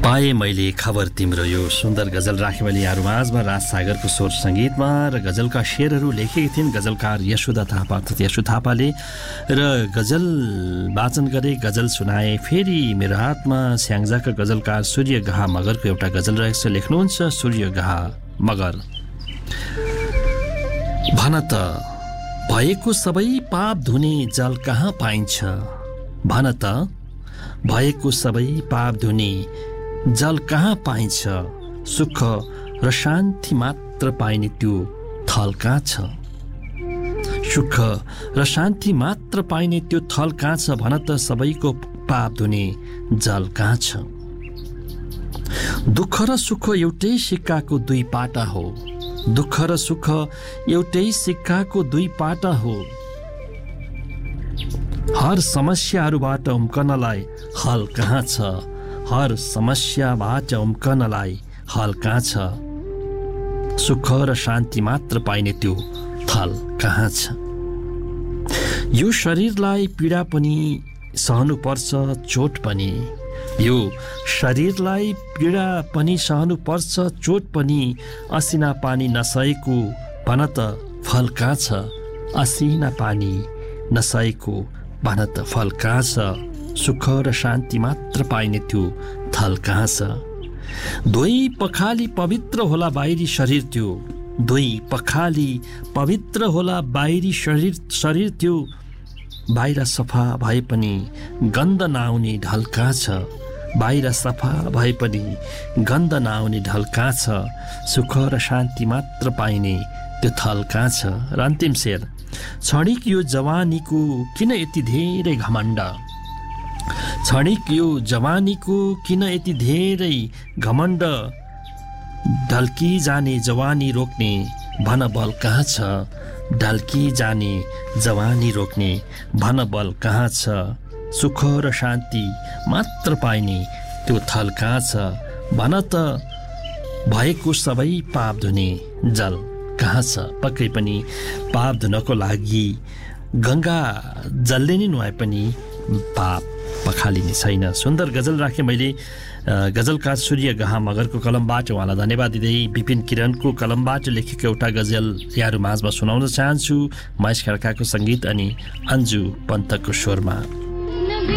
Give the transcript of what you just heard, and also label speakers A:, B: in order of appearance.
A: पाए मैले खबर तिम्रो यो सुन्दर गजल राखेँ मैले यहाँहरू माझमा राज सागरको स्वर सङ्गीतमा र गजलका शेरहरू लेखेकी थिइन् गजलकार यशोदा थापा अर्थात् यशु थापाले र गजल वाचन गरे गजल सुनाए। फेरि मेरो हातमा स्याङ्जाका गजलकार सूर्य गहा मगरको एउटा गजल रहेको छ। लेख्नुहुन्छ सूर्य गहा मगर, भन त भएको सबै पाप धुने जल कहाँ पाइन्छ? भन त भएको सबै पाप धुने जल कहाँ पाइन्छ? सुख र शान्ति मात्र पाइने त्यो थल कहाँ छ? सुख र शान्ति मात्र पाइने त्यो थल कहाँ छ? भन त सबैको पाप धुने जल कहाँ छ? दुःख र सुख एउटै सिक्काको दुई पाटा हो। दुःख र सुख एउटै सिक्काको दुई पाटा हो। हर समस्याहरूबाट उम्कनलाई हल कहाँ छ? हर समस्याबाट उम्कनलाई हल कहाँ छ? सुख र शान्ति मात्र पाइने त्यो थल कहाँ छ? यो शरीरलाई पीडा पनि सहनुपर्छ, चोट पनि। यो शरीरलाई पीडा पनि सहनुपर्छ, चोट पनि। असिना पानी नसहेको भन त फल कहाँ छ? असिना पानी नसहेको भन त फल कहाँ छ? सुख र शान्ति मात्र पाइने त्यो थल कहाँ छ? दुई पखाली पवित्र होला बाहिरी शरीर त्यो। दुई पखाली पवित्र होला बाहिरी शरीर त्यो। बाहिर सफा भए पनि गन्ध नआउने ढल कहाँ छ? बाहिर सफा भए पनि गन्ध नआउने ढल कहाँ छ? सुख र शान्ति मात्र पाइने त्यो थल कहाँ छ? र अन्तिम शेर, क्षणिक यो जवानीको किन यति धेरै घमण्ड? क्षणिक यो जवानीको किन यति धेरै घमण्ड? ढल्की जाने जवानी रोक्ने भन बल कहाँ छ? ढल्की जाने जवानी रोक्ने भन बल कहाँ छ? सुख र शान्ति मात्र पाइने त्यो थल कहाँ छ? भन त भएको सबै पाप धुने जल कहाँ छ? पक्कै पनि पाप धुनको लागि गङ्गा जलले नै नुहाए पनि पाप पखालिने छैन। सुन्दर गजल राखेँ मैले गजलकार सूर्य गहा मगरको कलमबाट उहाँलाई धन्यवाद दिँदै विपिन किरणको कलमबाट लेखेको एउटा गजल यहाँहरू माझमा सुनाउन चाहन्छु। महेश खड्काको सङ्गीत अनि अन्जु पन्तको स्वरमा।